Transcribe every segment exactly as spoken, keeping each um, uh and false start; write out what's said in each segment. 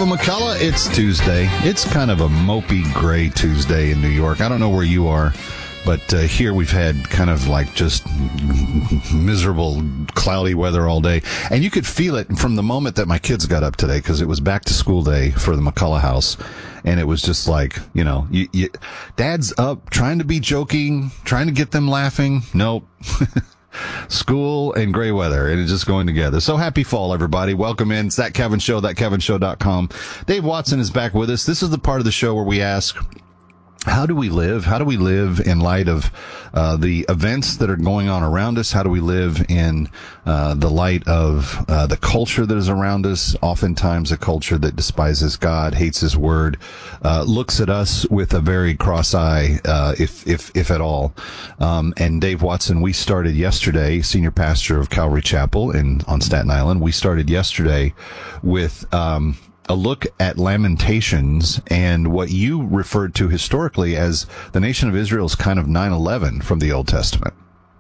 Kevin McCullough. It's Tuesday. It's kind of a mopey, gray Tuesday in New York. I don't know where you are, but uh, here we've had kind of like just miserable, cloudy weather all day. And you could feel it from the moment that my kids got up today, because it was back to school day for the McCullough house. And it was just like, you know, you, you, Dad's up trying to be joking, trying to get them laughing. Nope. School and gray weather, and it's just going together. So happy fall, everybody. Welcome in. It's That Kevin Show, that kevin show dot com. Dave Watson is back with us. This is the part of the show where we ask, how do we live? How do we live in light of uh, the events that are going on around us? How do we live in uh, the light of uh, the culture that is around us? Oftentimes a culture that despises God, hates His Word, uh, looks at us with a very cross eye, uh, if, if, if at all. Um, and Dave Watson, we started yesterday, senior pastor of Calvary Chapel in, on Staten Island. We started yesterday with, um, a look at Lamentations and what you referred to historically as the nation of Israel's kind of nine eleven from the Old Testament.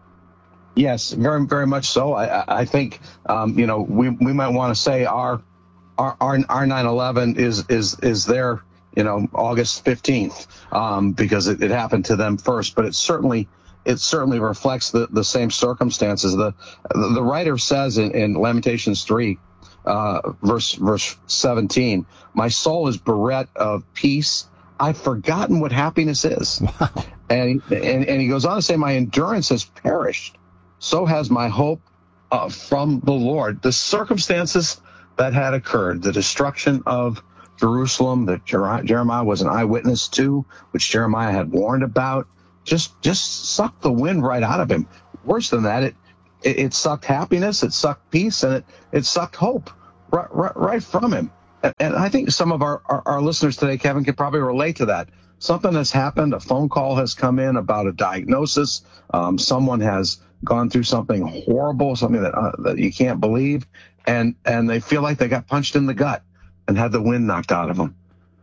Yes, very, very much so. I, I think, um, you know, we, we might want to say our, our, our, our nine eleven is, is, is their, you know, August fifteenth, um, because it, it happened to them first, but it certainly, it certainly reflects the, the same circumstances. The, the writer says in, in Lamentations three, Uh, verse, verse seventeen, my soul is bereft of peace. I've forgotten what happiness is. Wow. And, and, and he goes on to say, my endurance has perished. So has my hope uh, from the Lord. The circumstances that had occurred, the destruction of Jerusalem that Jer- Jeremiah was an eyewitness to, which Jeremiah had warned about, just, just sucked the wind right out of him. Worse than that, it, It, it sucked happiness, it sucked peace, and it, it sucked hope right, right, right from him. And, and I think some of our, our, our listeners today, Kevin, could probably relate to that. Something has happened. A phone call has come in about a diagnosis. Um, someone has gone through something horrible, something that uh, that you can't believe, and and they feel like they got punched in the gut and had the wind knocked out of them.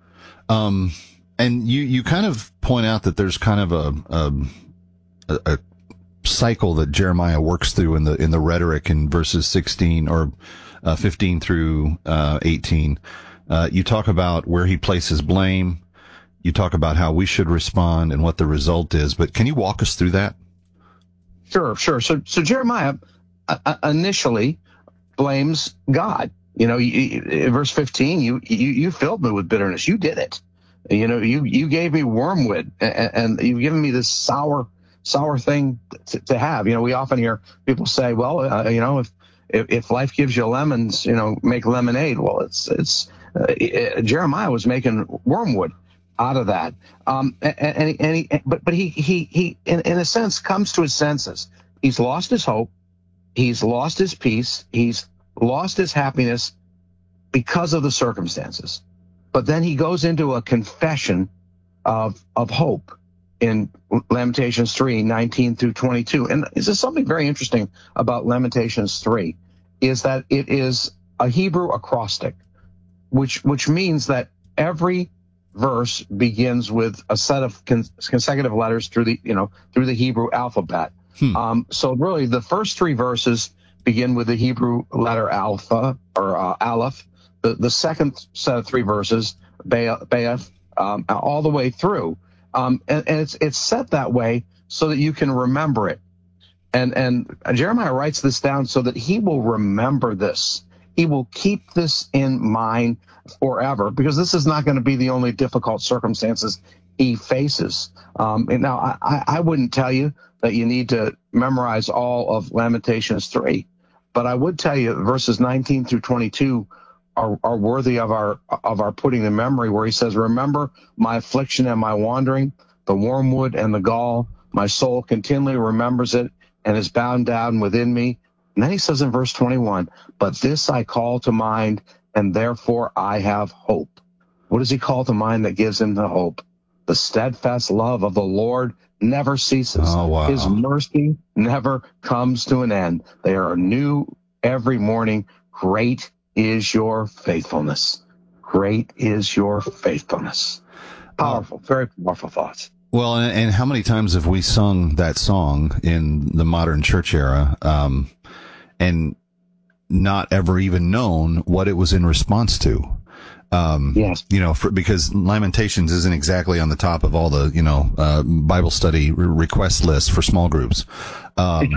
Um, and you, you kind of point out that there's kind of a, a, a cycle that Jeremiah works through in the in the rhetoric in verses sixteen or uh, fifteen through uh, eighteen. Uh, you talk about where he places blame. You talk about how we should respond and what the result is. But can you walk us through that? Sure, sure. So, so Jeremiah uh, initially blames God. You know, you, in verse fifteen, you, you you filled me with bitterness. You did it. You know, you you gave me wormwood, and, and you've given me this sour. sour thing to, to have. You know, we often hear people say, well, uh, you know, if, if, if life gives you lemons, you know, make lemonade. Well, it's, it's, uh, it, Jeremiah was making wormwood out of that. Um, and, and, he, and he, but, but he, he, he, in, in a sense, comes to his senses. He's lost his hope. He's lost his peace. He's lost his happiness because of the circumstances. But then he goes into a confession of, of hope in Lamentations three, nineteen through twenty-two. And this is something very interesting about Lamentations three, is that it is a Hebrew acrostic, which which means that every verse begins with a set of con- consecutive letters through the, you know, through the Hebrew alphabet. Hmm. Um, so really the first three verses begin with the Hebrew letter alpha or uh, aleph. The, the second set of three verses, Be'eth, um, all the way through. Um, and, and it's, it's set that way so that you can remember it. And, and Jeremiah writes this down so that he will remember this. He will keep this in mind forever, because this is not going to be the only difficult circumstances he faces. Um, and now I, I wouldn't tell you that you need to memorize all of Lamentations three, but I would tell you verses nineteen through twenty-two Are, are worthy of our of our putting in memory, where he says, remember my affliction and my wandering, the wormwood and the gall. My soul continually remembers it and is bound down within me. And then he says in verse twenty-one, but this I call to mind, and therefore I have hope. What does he call to mind that gives him the hope? The steadfast love of the Lord never ceases. Oh, wow. His mercy never comes to an end. They are new every morning. Great is your faithfulness. Great is your faithfulness. Powerful, very powerful thoughts. Well, and, and how many times have we sung that song in the modern church era, um, and not ever even known what it was in response to? Um, yes. You know, for, because Lamentations isn't exactly on the top of all the, you know, uh, Bible study re- request lists for small groups. Um,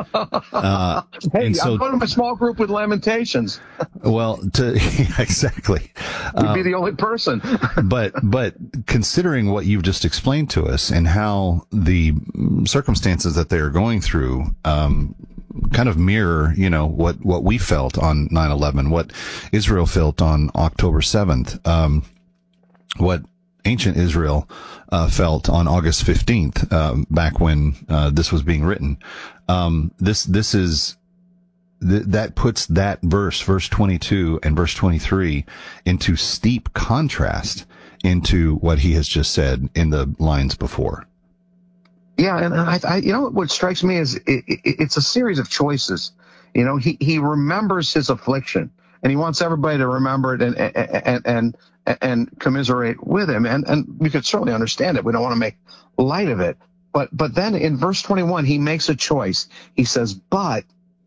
uh, hey, so, I'm going to my small group with Lamentations. Well, to, exactly. You'd um, be the only person. but, but considering what you've just explained to us and how the circumstances that they're going through, um, kind of mirror, you know, what, what we felt on nine eleven, what Israel felt on October seventh, um, what ancient Israel uh, felt on August fifteenth, um, back when uh, this was being written. Um, this, this is, th- that puts that verse, verse twenty-two and verse twenty-three into steep contrast into what he has just said in the lines before. Yeah, and I, I, you know, what strikes me is it, it, it's a series of choices. You know, he, he remembers his affliction, and he wants everybody to remember it and and and and commiserate with him. And and we could certainly understand it. We don't want to make light of it. But but then in verse twenty-one, he makes a choice. He says, "But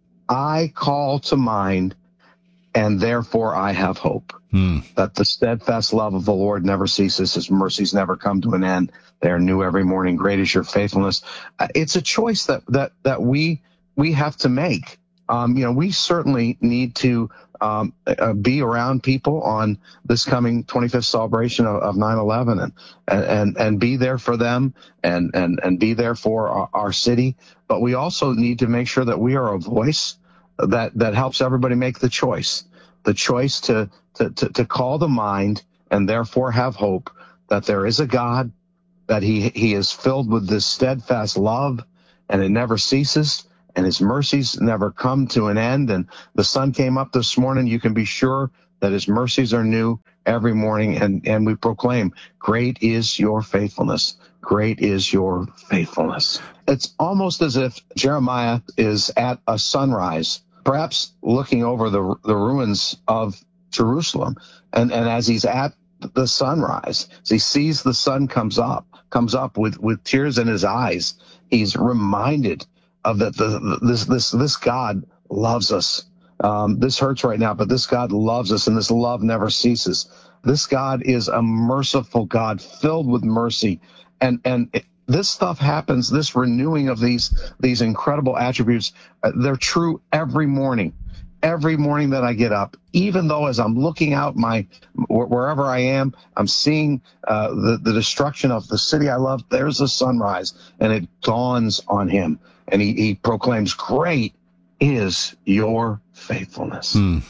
I call to mind, and therefore I have hope." Hmm. That the steadfast love of the Lord never ceases. His mercies never come to an end. They are new every morning. Great is your faithfulness. Uh, it's a choice that, that, that we, we have to make. Um, you know, we certainly need to, um, uh, be around people on this coming twenty-fifth celebration of, of nine eleven and, and, and be there for them and, and, and be there for our, our city. But we also need to make sure that we are a voice that, that helps everybody make the choice, the choice to, to, to, to call to mind and therefore have hope that there is a God, that he, he is filled with this steadfast love and it never ceases and his mercies never come to an end. And the sun came up this morning. You can be sure that his mercies are new every morning. And, and we proclaim, great is your faithfulness. Great is your faithfulness. It's almost as if Jeremiah is at a sunrise, perhaps looking over the, the ruins of Jerusalem. And, and as he's at the sunrise, as he sees the sun comes up, comes up with, with tears in his eyes, he's reminded of that the, the, this, this, this God loves us. Um, this hurts right now, but this God loves us, and this love never ceases. This God is a merciful God filled with mercy. And, and it, this stuff happens, this renewing of these, these incredible attributes, uh, they're true every morning. Every morning that I get up, even though as I'm looking out my wherever I am, I'm seeing uh, the, the destruction of the city I love, there's a sunrise, and it dawns on him. And he, he proclaims, great is your faithfulness. Mm.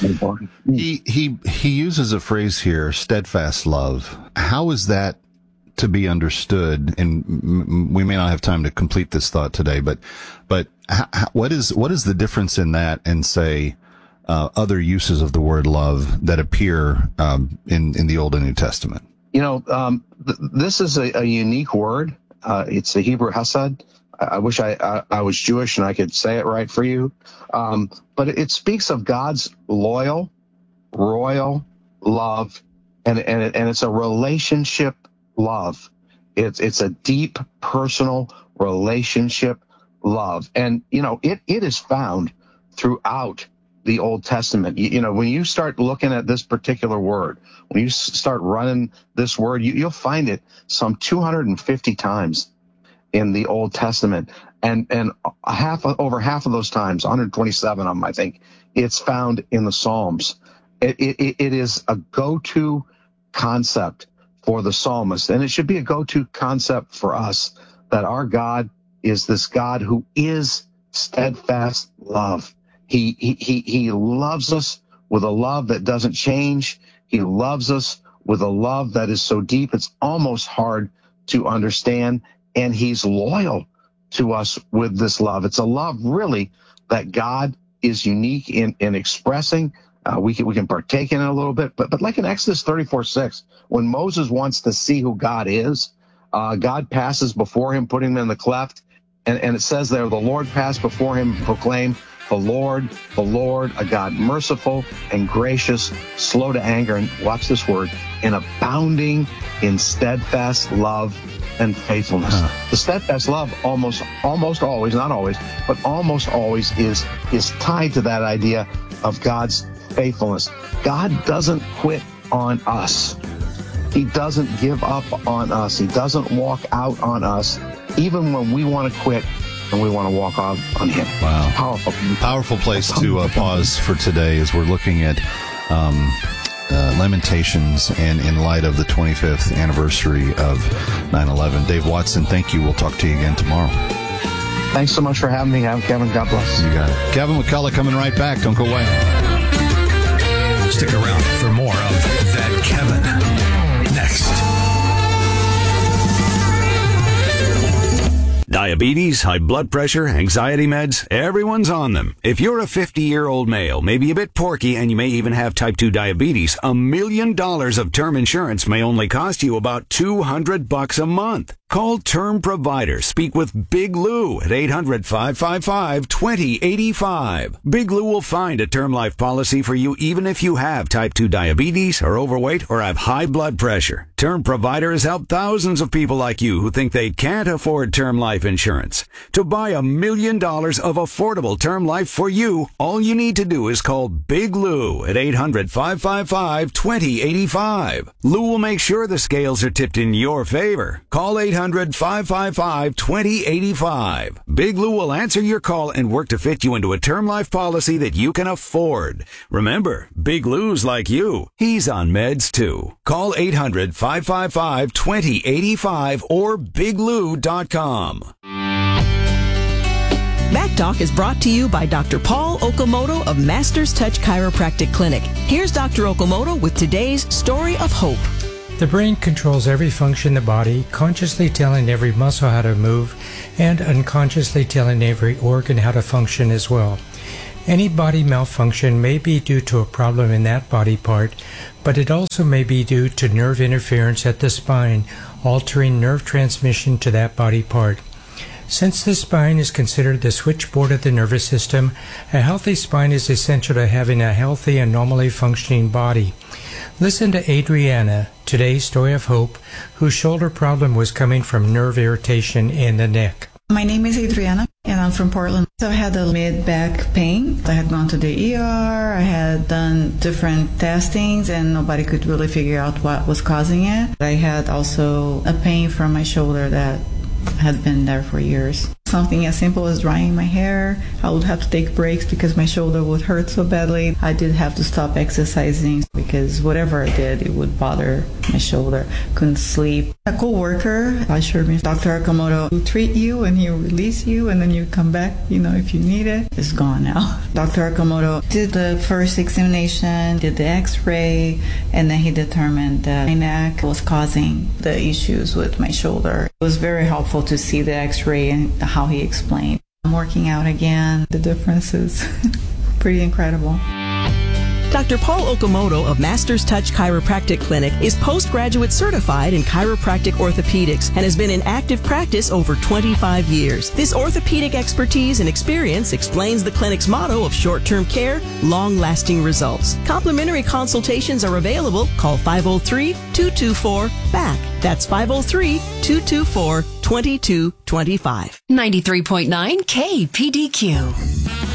He, he, he uses a phrase here, steadfast love. How is that to be understood? And we may not have time to complete this thought today, but, but how, what is, what is the difference in that and say, uh, other uses of the word love that appear, um, in, in the Old and New Testament? You know, um, th- this is a, a unique word. Uh, it's the Hebrew hesed. I, I wish I, I, I was Jewish and I could say it right for you. Um, but it, it speaks of God's loyal, royal love, and, and, it, and it's a relationship love. It's, it's a deep personal relationship love. And, you know, it, it is found throughout the Old Testament. You, you know, when you start looking at this particular word, when you s- start running this word, you, you'll find it some two hundred fifty times in the Old Testament. And, and half, over half of those times, one hundred twenty-seven of them, I think, it's found in the Psalms. It, it, it is a go-to concept for the psalmist. And it should be a go-to concept for us, that our God is this God who is steadfast love. He, he, he, he loves us with a love that doesn't change. He loves us with a love that is so deep, it's almost hard to understand. And he's loyal to us with this love. It's a love really that God is unique in, in expressing. Uh, we can, we can partake in it a little bit, but, but like in Exodus thirty-four six, when Moses wants to see who God is, uh, God passes before him, putting him in the cleft. And, and it says there, the Lord passed before him and proclaimed, the Lord, the Lord, a God merciful and gracious, slow to anger, and watch this word, and abounding in steadfast love and faithfulness. Huh. The steadfast love almost, almost always, not always, but almost always is, is tied to that idea of God's faithfulness. God doesn't quit on us. He doesn't give up on us. He doesn't walk out on us, even when we want to quit and we want to walk out on him. Wow. Powerful. Powerful place to uh, pause for today as we're looking at um, uh, Lamentations and in light of the twenty-fifth anniversary of nine eleven. Dave Watson, thank you. We'll talk to you again tomorrow. Thanks so much for having me. I'm Kevin. God bless. You got it. Kevin McCullough coming right back. Don't go away. Stick around for more of That Kevin. Next. Diabetes, high blood pressure, anxiety meds, everyone's on them. If you're a fifty-year-old male, maybe a bit porky, and you may even have type two diabetes, a million dollars of term insurance may only cost you about two hundred bucks a month. Call Term Provider. Speak with Big Lou at eight hundred, five five five, two zero eight five. Big Lou will find a term life policy for you even if you have type two diabetes, are overweight, or have high blood pressure. Term Provider has helped thousands of people like you who think they can't afford term life insurance. To buy a million dollars of affordable term life for you, all you need to do is call Big Lou at eight hundred, five five five, two zero eight five. Lou will make sure the scales are tipped in your favor. Call eight hundred, five five five, two zero eight five. Big Lou will answer your call and work to fit you into a term life policy that you can afford. Remember, Big Lou's like you. He's on meds too. Call eight hundred, five five five, two zero eight five or big lou dot com. Back Talk is brought to you by Doctor Paul Okamoto of Masters Touch Chiropractic Clinic. Here's Doctor Okamoto with today's story of hope. The brain controls every function in the body, consciously telling every muscle how to move and unconsciously telling every organ how to function as well. Any body malfunction may be due to a problem in that body part, but it also may be due to nerve interference at the spine, altering nerve transmission to that body part. Since the spine is considered the switchboard of the nervous system, a healthy spine is essential to having a healthy and normally functioning body. Listen to Adriana, today's story of hope, whose shoulder problem was coming from nerve irritation in the neck. My name is Adriana, and I'm from Portland. So I had a mid-back pain. I had gone to the E R, I had done different testings, and nobody could really figure out what was causing it. I had also a pain from my shoulder that had been there for years. Something as simple as drying my hair. I would have to take breaks because my shoulder would hurt so badly. I did have to stop exercising because whatever I did, it would bother my shoulder. Couldn't sleep. A co-worker assured me, Doctor Okamoto will treat you and he'll release you and then you come back, you know, if you need it. It's gone now. Doctor Okamoto did the first examination, did the x-ray, and then he determined that my neck was causing the issues with my shoulder. It was very helpful to see the x-ray and how he explained. I'm working out again. The difference is pretty incredible. Doctor Paul Okamoto of Masters Touch Chiropractic Clinic is postgraduate certified in chiropractic orthopedics and has been in active practice over twenty-five years. This orthopedic expertise and experience explains the clinic's motto of short-term care, long-lasting results. Complimentary consultations are available. Call five oh three, two two four, B A C K. That's five oh three, two two four, two two two five. ninety-three point nine K P D Q.